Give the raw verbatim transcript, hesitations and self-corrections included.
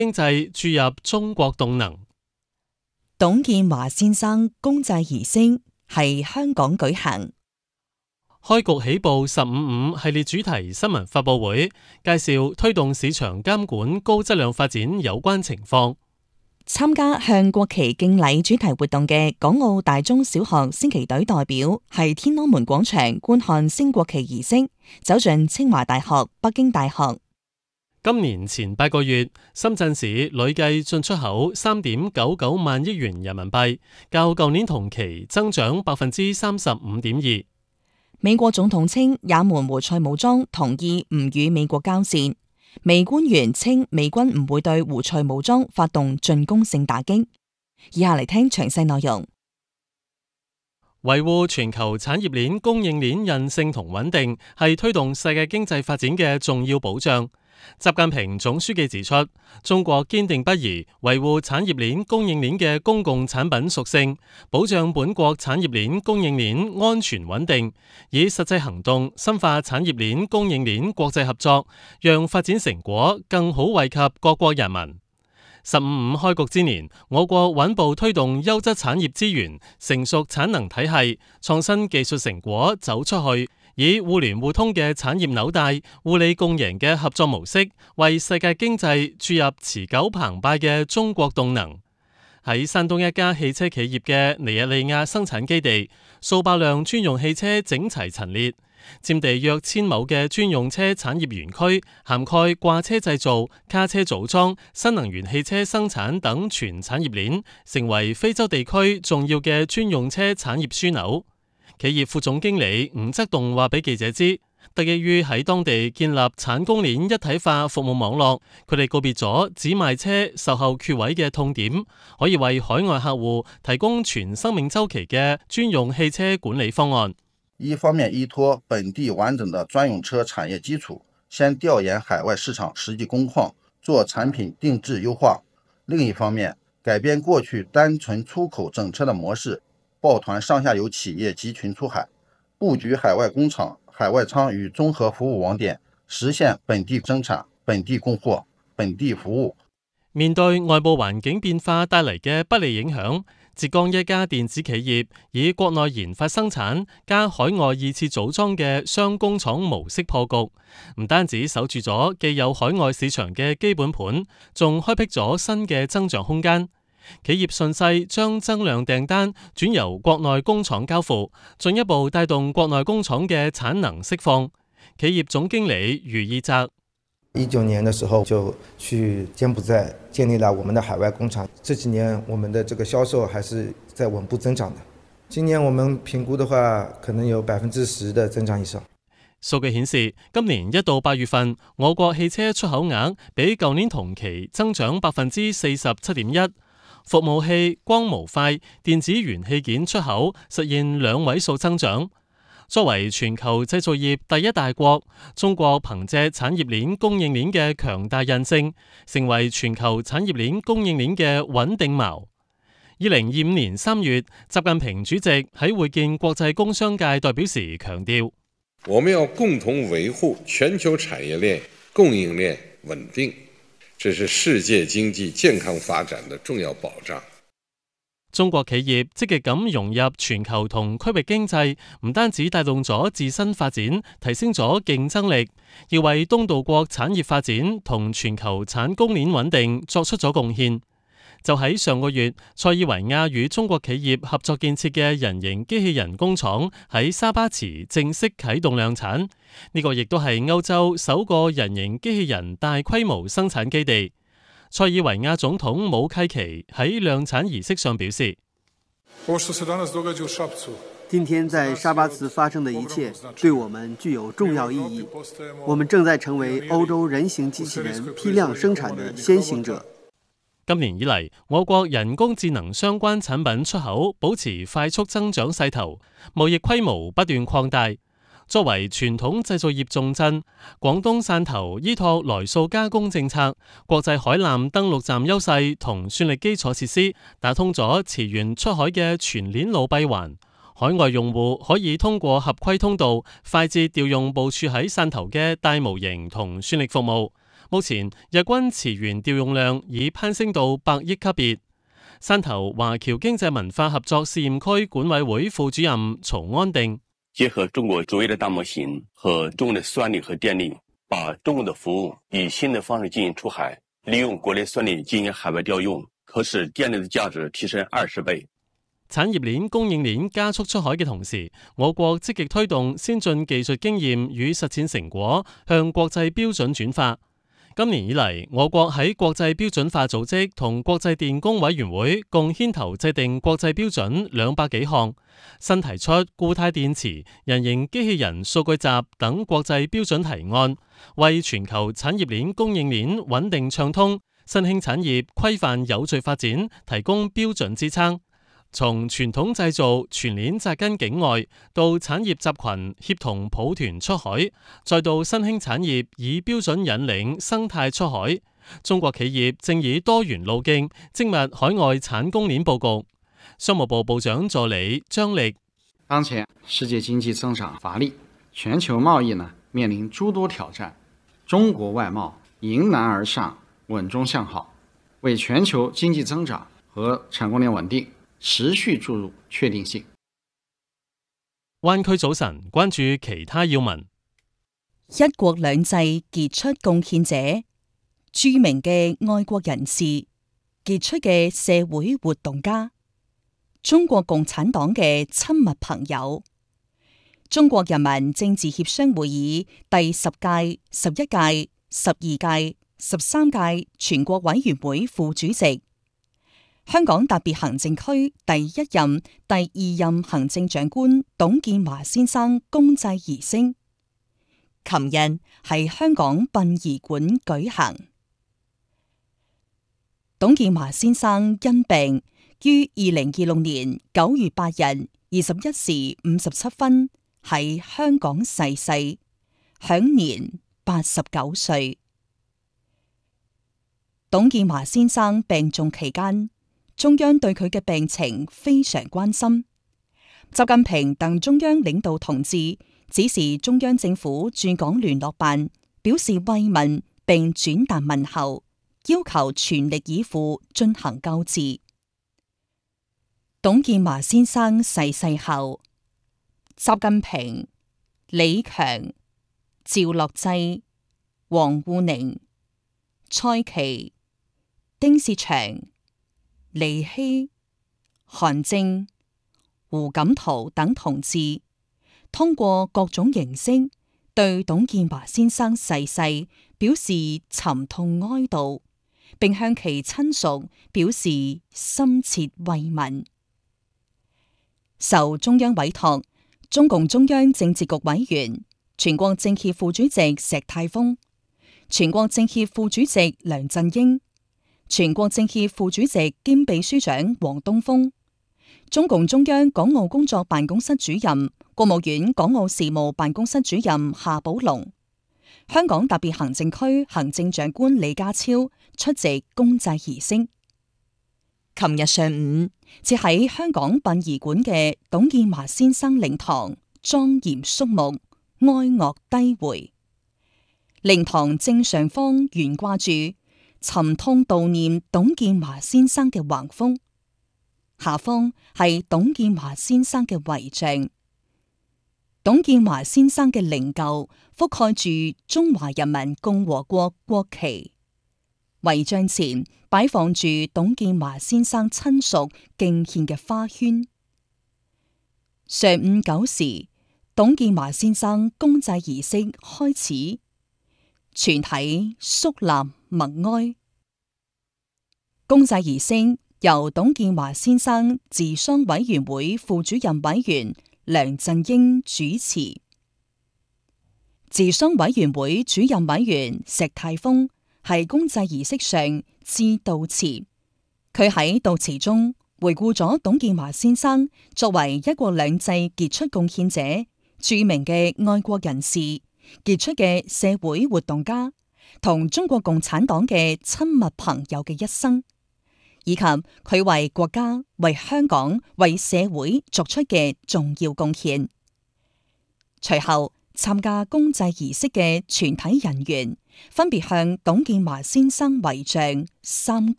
經濟注入中國動能。 董建華先生公祭儀式係香港舉行。 開局起步十五五系列主題新聞發佈會，介紹推動市場監管高質量發展有關情況。 參加向國旗敬禮主題活動嘅港澳大中小學升旗隊代表係天安門廣場觀看升國旗儀式，走進清華大學、北京大學。 今年前八個月，深圳市累計進出口三點九九萬億元人民幣，較舊年同期增長百分之三十五點二。 美國總統稱也門胡塞武裝同意唔與美國交戰，美官員稱美軍唔會對胡塞武裝發動進攻性打擊。以下嚟聽詳細內容。 維護全球產業鏈供應鏈韌性同穩定，係推動世界經濟發展嘅重要保障。習近平總書記指出，中國堅定不移維護產業鏈供應鏈嘅公共產品屬性，保障本國產業鏈供應鏈安全穩定，以實際行動深化產業鏈供應鏈國際合作，讓發展成果更好惠及各國人民。十五五開局之年，我國穩步推動優質產業資源、成熟產能體系、創新技術成果走出去，以互聯互通嘅產業紐帶、互利共贏嘅合作模式，為世界經濟注入持久澎湃嘅中國動能。喺山東一家汽車企業嘅尼日利亞生產基地，數百輛專用汽車整齊陳列，佔地約千畝嘅專用車產業園區，涵蓋掛車製造、卡車組裝、新能源汽車生產等全產業鏈，成為非洲地區重要嘅專用車產業樞紐。企業副總經理吳則棟話俾記者知，得益於喺當地建立產供鏈一體化服務網絡，佢哋告別咗只賣車售後缺位嘅痛點，可以為海外客戶提供全生命週期嘅專用汽車管理方案。 一方面依托本地完整的專用車產業基礎，先調研海外市場實際工況，做產品定制優化；另一方面，改變過去單純出口整車的模式，抱團上下游企業集群出海，佈局海外工廠、海外倉與綜合服務網點，實現本地生產、本地供貨、本地服務。 面對外部環境變化帶嚟嘅不利影響，浙江一家電子企業以國內研發生產加海外二次組裝嘅雙工廠模式破局，唔單止守住咗既有海外市場嘅基本盤，仲開闢咗新嘅增長空間。企業順勢將增量訂單轉由國內工廠交付，進一步帶動國內工廠嘅產能釋放。企業總經理余義澤： 一九年的時候就去柬埔寨建立了我們的海外工廠，這幾年我們的這個銷售還是在穩步增長的。今年我們評估的話，可能有百分之十的增長以上。 數據顯示，今年一到八月份，我國汽車出口額比舊年同期增長百分之四十七點一。服務器、光模塊、電子元器件出口實現兩位數增長。作為全球製造業第一大國，中國憑借產業鏈供應鏈嘅強大韌性，成為全球產業鏈供應鏈嘅穩定錨。二零二五年三月，習近平主席喺會見國際工商界代表時強調： 我們要共同維護全球產業鏈供應鏈穩定。這是世界經濟健康發展的重要保障。 中國企業積極咁融入全球同區域經濟，唔單止帶動咗自身發展，提升咗競爭力，亦為東道國產業發展同全球產供鏈穩定作出咗貢獻。就喺上個月，塞爾維亞與中國企業合作建設嘅人形機器人工廠喺沙巴池正式啟動量產。呢個亦都係歐洲首個人形機器人大規模生產基地。塞爾維亞總統武契奇喺量產儀式上表示： 今天在沙巴茨發生的一切對我們具有重要意義。我們正在成為歐洲人形機器人批量生產的先行者。 今年以嚟，我國人工智能相關產品出口保持快速增長勢頭，貿易規模不斷擴大。作為傳統製造業重鎮，廣東汕頭依託來塑加工政策、國際海南登陸站優勢同算力基礎設施，打通咗馳援出海嘅全鏈路閉環。海外用戶可以通過合規通道，快捷調用部署喺汕頭嘅大模型同算力服務。 目前日軍馳援調用量已攀升到百億級別。汕頭華僑經濟文化合作試驗區管委會副主任曹安定， 結合中國卓越的大模型和中國的酸鋰和電力，把中國的服務以新的方式進行出海，利用國內酸鋰進行海外調用，可使電力的價值提升二十倍。 產業鏈供應鏈加速出海嘅同時，我國積極推動先進技術經驗與實踐成果向國際標準轉化。今年以嚟，我國喺國際標準化組織同國際電工委員會共牽頭制定國際標準兩百幾項，新提出固態電池、人形機器人數據集等國際標準提案，為全球產業鏈供應鏈穩定暢通、新興產業規範有序發展提供標準支撐。從傳統製造全鏈紮根境外，到產業集群協同抱團出海，再到新興產業以標準引領生態出海，中國企業正以多元路徑精密海外產供鏈佈局。商務部部長助理張力， 當前世界經濟增長乏力，全球貿易呢面臨諸多挑戰，中國外貿迎難而上，穩中向好，為全球經濟增長和產供鏈穩定持續注入確定性。 灣區早晨關注其他要聞。 一國兩制傑出貢獻者，著名嘅愛國人士，傑出嘅社會活動家，中國共產黨嘅親密朋友，中國人民政治協商會議第十屆、十一屆、十二屆、十三屆全國委員會副主席，香港特別行政區第一任、第二任行政長官董建華先生公祭儀式，琴日喺香港殯儀館舉行。董建華先生因病於二零二六年九月八日二十一時五十七分喺香港逝世，享年八十九歲。董建華先生病重期間，中央對佢嘅病情非常關心。習近平等中央領導同志指示中央政府駐港聯絡辦表示慰問並轉達問候，要求全力以赴進行救治。董建華先生逝世後，習近平、李強、趙樂際、王滬寧、蔡奇、丁薛祥、李希、韓正、胡錦濤等同志，通過各種形式對董建華先生逝世表示沉痛哀悼，並向其親屬表示深切慰問。受中央委託，中共中央政治局委員、全國政協副主席石泰峰、全國政協副主席梁振英、全國政協副主席兼秘書長王東峰、中共中央港澳工作辦公室主任、國務院港澳事務辦公室主任夏寶龍、香港特別行政區行政長官李家超出席公祭儀式。琴日上午，設喺香港殯儀館嘅董建華先生靈堂莊嚴肅穆，哀樂低回。靈堂正上方懸掛住沉痛悼念董建華先生嘅橫幅，下方係董建華先生嘅遺像。董建華先生嘅靈柩覆蓋住中華人民共和國國旗，遺像前擺放住董建華先生親屬敬獻嘅花圈。上午九時，董建華先生公祭儀式開始，全體肅立默哀。公祭儀式由董建華先生治喪委員會副主任委員梁振英主持。治喪委員會主任委員石泰峰喺公祭儀式上致悼詞，佢喺悼詞中回顧咗董建華先生作為一國兩制傑出貢獻者、著名嘅愛國人士、傑出嘅社會活動家同中國共產黨嘅親密朋友嘅一生，以及佢為國家、為香港、為社會作出嘅重要貢獻。隨後， 參加公祭儀式嘅全體人員分別向董建華先生遺像三